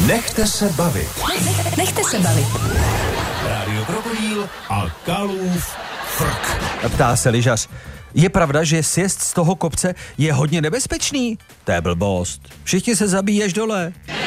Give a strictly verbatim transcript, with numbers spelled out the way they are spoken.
Nechte se bavit. Nech, nechte se bavit. Rádio Krokodýl a Kalův frk. Ptá se lyžař. Je pravda, že sjezd z toho kopce je hodně nebezpečný? To je blbost. Všichni se zabíjí až dole.